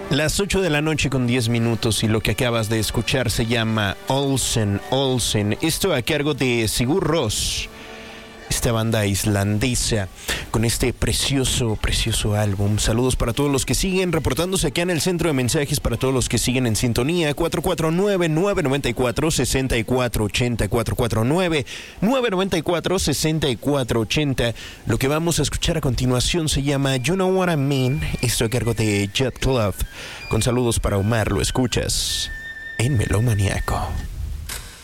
Las 8 de la noche con 10 minutos y lo que acabas de escuchar se llama Olsen. Esto a cargo de Sigur Rós, esta banda islandesa con este precioso álbum. Saludos para todos los que siguen reportándose acá en el centro de mensajes, para todos los que siguen en sintonía. 449-994-6480, 449-994-6480. Lo que vamos a escuchar a continuación se llama You Know What I Mean, esto a cargo de Jet Club. Con saludos para Omar, lo escuchas en Melómaniaco.